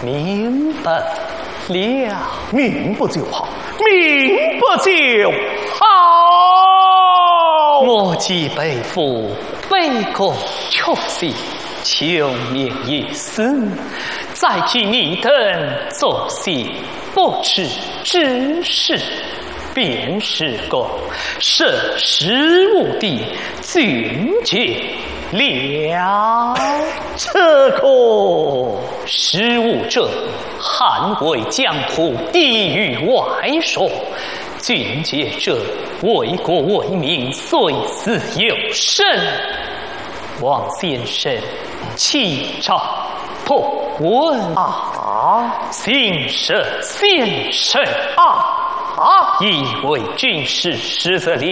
明白了， 明白就好，明白就好。 我既背负为国出力，求免一死，再替你等做些不耻之事，便是个识时务的俊杰了。 这个时务者，捍卫疆土，地域外说；俊杰者，为国为民，虽死有生。王先生，启照破文行舍先生以为军事实则了，